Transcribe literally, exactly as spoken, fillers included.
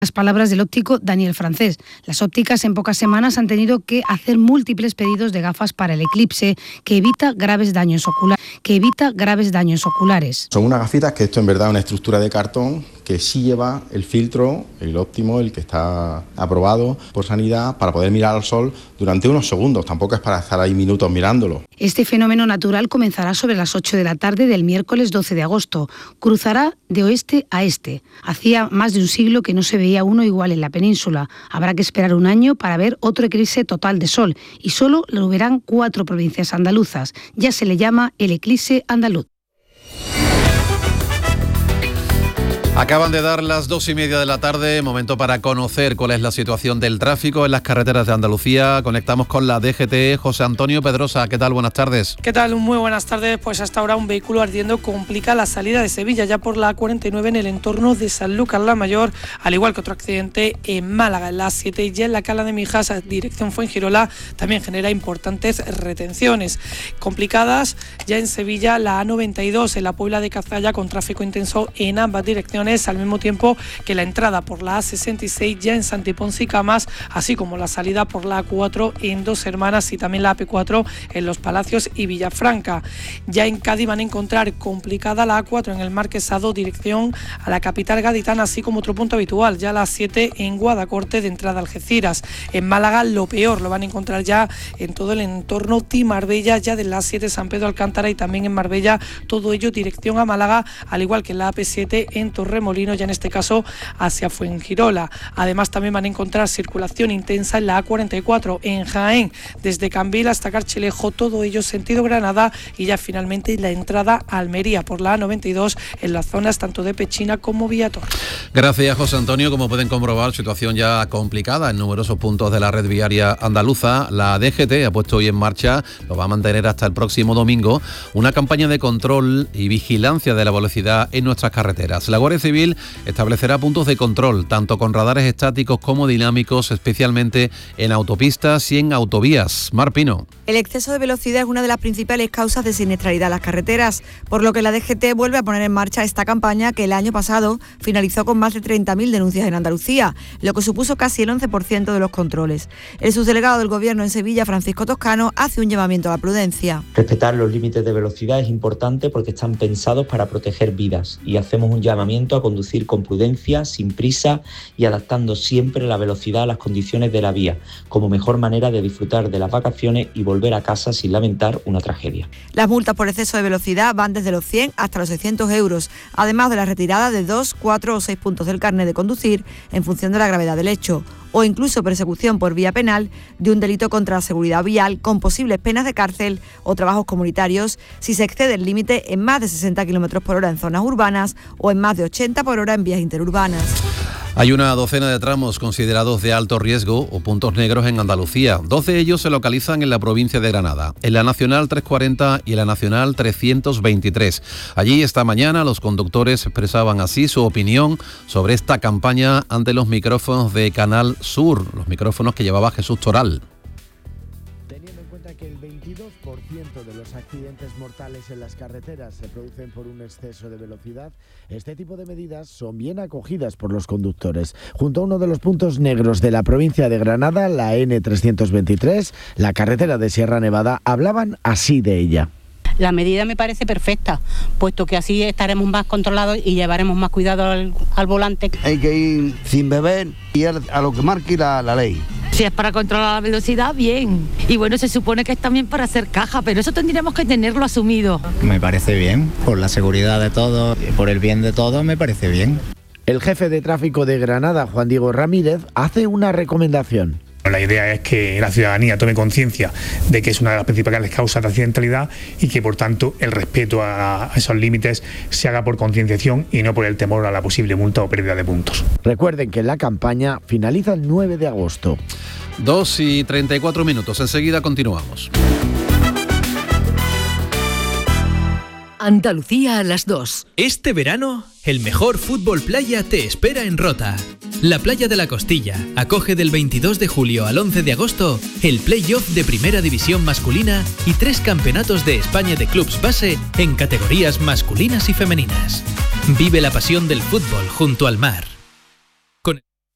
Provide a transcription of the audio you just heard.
Las palabras del óptico Daniel Francés. Las ópticas en pocas semanas han tenido que hacer múltiples pedidos de gafas para el eclipse que evita graves daños oculares. que evita graves daños oculares. Son unas gafitas que esto en verdad es una estructura de cartón que sí lleva el filtro, el óptimo, el que está aprobado por sanidad para poder mirar al sol durante unos segundos. Tampoco es para estar ahí minutos mirándolo. Este fenómeno natural comenzará sobre las ocho de la tarde del miércoles doce de agosto. Cruzará de oeste a este. Hacía más de un siglo que no se veía uno igual en la península. Habrá que esperar un año para ver otro eclipse total de sol y solo lo verán cuatro provincias andaluzas. Ya se le llama el eclipse andaluz. Acaban de dar las dos y media de la tarde, momento para conocer cuál es la situación del tráfico en las carreteras de Andalucía. Conectamos con la D G T. José Antonio Pedrosa, ¿qué tal? Buenas tardes. ¿Qué tal? Muy buenas tardes. Pues hasta ahora un vehículo ardiendo complica la salida de Sevilla, ya por la A cuarenta y nueve en el entorno de Sanlúcar la Mayor, al igual que otro accidente en Málaga, en la A siete, y ya en la Cala de Mijas, dirección Fuengirola, también genera importantes retenciones. Complicadas ya en Sevilla la A noventa y dos, en la Puebla de Cazalla, con tráfico intenso en ambas direcciones, al mismo tiempo que la entrada por la A sesenta y seis ya en Santiponce y Camas, así como la salida por la A cuatro en Dos Hermanas y también la A P cuatro en Los Palacios y Villafranca. Ya en Cádiz van a encontrar complicada la A cuatro en el Marquesado, dirección a la capital gaditana, así como otro punto habitual, ya la A siete en Guadacorte de entrada a Algeciras. En Málaga lo peor lo van a encontrar ya en todo el entorno de Marbella, ya de la A siete San Pedro Alcántara y también en Marbella, todo ello dirección a Málaga, al igual que en la A P siete en Torremolinos, ya en este caso hacia Fuengirola. Además también van a encontrar circulación intensa en la A cuarenta y cuatro en Jaén, desde Cambil hasta Carchilejo, todo ello sentido Granada, y ya finalmente la entrada a Almería por la A noventa y dos en las zonas tanto de Pechina como Villator. Gracias, José Antonio. Como pueden comprobar, situación ya complicada en numerosos puntos de la red viaria andaluza. La D G T ha puesto hoy en marcha, lo va a mantener hasta el próximo domingo, una campaña de control y vigilancia de la velocidad en nuestras carreteras. La Guardia Civil establecerá puntos de control, tanto con radares estáticos como dinámicos, especialmente en autopistas y en autovías. Mar Pino. El exceso de velocidad es una de las principales causas de siniestralidad en las carreteras, por lo que la D G T vuelve a poner en marcha esta campaña que el año pasado finalizó con más de treinta mil denuncias en Andalucía, lo que supuso casi el once por ciento de los controles. El subdelegado del Gobierno en Sevilla, Francisco Toscano, hace un llamamiento a la prudencia. Respetar los límites de velocidad es importante porque están pensados para proteger vidas, y hacemos un llamamiento a conducir con prudencia, sin prisa y adaptando siempre la velocidad a las condiciones de la vía, como mejor manera de disfrutar de las vacaciones y volver a casa sin lamentar una tragedia. Las multas por exceso de velocidad van desde los cien hasta los seiscientos euros, además de la retirada de dos, cuatro o seis puntos del carnet de conducir en función de la gravedad del hecho, o incluso persecución por vía penal de un delito contra la seguridad vial con posibles penas de cárcel o trabajos comunitarios si se excede el límite en más de sesenta kilómetros por hora en zonas urbanas o en más de ochenta por hora en vías interurbanas. Hay una docena de tramos considerados de alto riesgo o puntos negros en Andalucía. Dos de ellos se localizan en la provincia de Granada, en la Nacional trescientos cuarenta y en la Nacional trescientos veintitrés. Allí esta mañana los conductores expresaban así su opinión sobre esta campaña ante los micrófonos de Canal Sur, los micrófonos que llevaba Jesús Toral. Teniendo en cuenta que el veintidós por ciento de los accidentes mortales en las carreteras se producen por un exceso de velocidad, este tipo de medidas son bien acogidas por los conductores. Junto a uno de los puntos negros de la provincia de Granada, la N trescientos veintitrés, la carretera de Sierra Nevada, hablaban así de ella. La medida me parece perfecta, puesto que así estaremos más controlados y llevaremos más cuidado al, al volante. Hay que ir sin beber y a lo que marque la, la ley. Si es para controlar la velocidad, bien. Y bueno, se supone que es también para hacer caja, pero eso tendríamos que tenerlo asumido. Me parece bien, por la seguridad de todos, por el bien de todos, me parece bien. El jefe de tráfico de Granada, Juan Diego Ramírez, hace una recomendación. La idea es que la ciudadanía tome conciencia de que es una de las principales causas de accidentalidad y que, por tanto, el respeto a esos límites se haga por concienciación y no por el temor a la posible multa o pérdida de puntos. Recuerden que la campaña finaliza el nueve de agosto. dos y treinta y cuatro minutos. Enseguida continuamos. Andalucía a las dos. Este verano, el mejor fútbol playa te espera en Rota. La Playa de la Costilla acoge del veintidós de julio al once de agosto el play-off de Primera División masculina y tres campeonatos de España de clubs base en categorías masculinas y femeninas. Vive la pasión del fútbol junto al mar.